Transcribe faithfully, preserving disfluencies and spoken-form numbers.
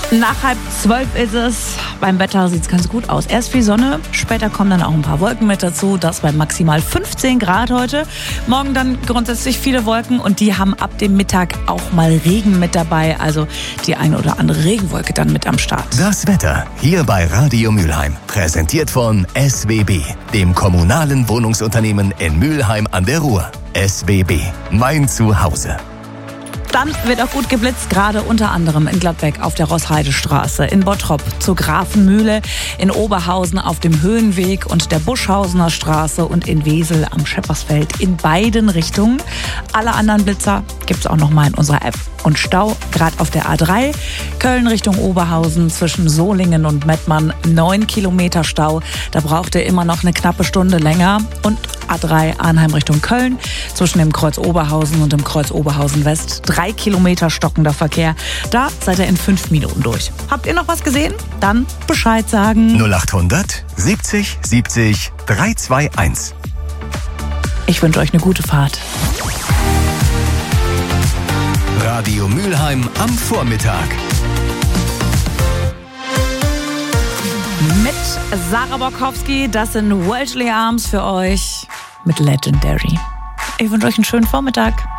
Nach halb zwölf ist es. Beim Wetter sieht es ganz gut aus. Erst viel Sonne, später kommen dann auch ein paar Wolken mit dazu. Das bei maximal fünfzehn Grad heute. Morgen dann grundsätzlich viele Wolken und die haben ab dem Mittag auch mal Regen mit dabei. Also die eine oder andere Regenwolke dann mit am Start. Das Wetter hier bei Radio Mülheim. Präsentiert von S W B, dem kommunalen Wohnungsunternehmen in Mülheim an der Ruhr. S W B, mein Zuhause. Dann wird auch gut geblitzt, gerade unter anderem in Gladbeck auf der Roßheidestraße, in Bottrop zur Grafenmühle, in Oberhausen auf dem Höhenweg und der Buschhausener Straße und in Wesel am Scheppersfeld in beiden Richtungen. Alle anderen Blitzer gibt's auch noch mal in unserer App. Und Stau gerade auf der A drei, Köln Richtung Oberhausen zwischen Solingen und Mettmann, neun Kilometer Stau. Da braucht ihr immer noch eine knappe Stunde länger. Und A drei Arnheim Richtung Köln zwischen dem Kreuz Oberhausen und dem Kreuz Oberhausen West, drei Kilometer stockender Verkehr. Da seid ihr in fünf Minuten durch. Habt ihr noch was gesehen? Dann Bescheid sagen. null achthundert siebzig siebzig dreihunderteinundzwanzig. Ich wünsche euch eine gute Fahrt. Radio Mülheim am Vormittag. Mit Sarah Borkowski, das sind Welshly Arms für euch mit Legendary. Ich wünsche euch einen schönen Vormittag.